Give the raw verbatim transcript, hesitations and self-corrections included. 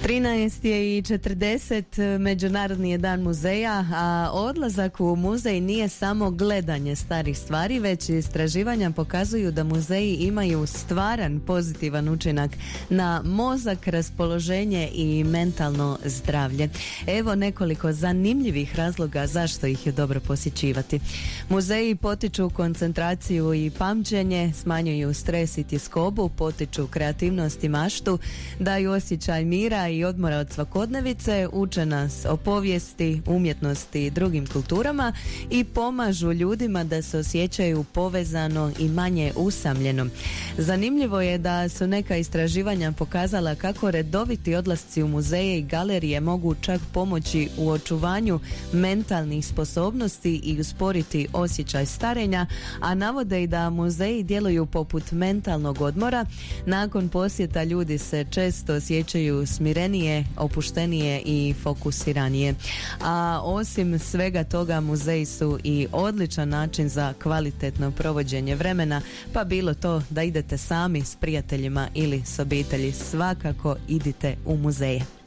trinaest je i četrdeset, Međunarodni je dan muzeja, a odlazak u muzej nije samo gledanje starih stvari, već istraživanja pokazuju da muzeji imaju stvaran pozitivan učinak na mozak, raspoloženje i mentalno zdravlje. Evo nekoliko zanimljivih razloga zašto ih je dobro posjećivati. Muzeji potiču koncentraciju i pamćenje, smanjuju stres i tjeskobu, potiču kreativnost i maštu, daju osjećaj mira i odmora od svakodnevice, uče nas o povijesti, umjetnosti i drugim kulturama i pomažu ljudima da se osjećaju povezano i manje usamljeno. Zanimljivo je da su neka istraživanja pokazala kako redoviti odlasci u muzeje i galerije mogu čak pomoći u očuvanju mentalnih sposobnosti i usporiti osjećaj starenja, a navode i da muzeji djeluju poput mentalnog odmora. Nakon posjeta ljudi se često osjećaju smirenije, opuštenije i fokusiranije. A osim svega toga, muzeji su i odličan način za kvalitetno provođenje vremena, pa bilo to da idete sami s prijateljima ili s obitelji, svakako idite u muzeje.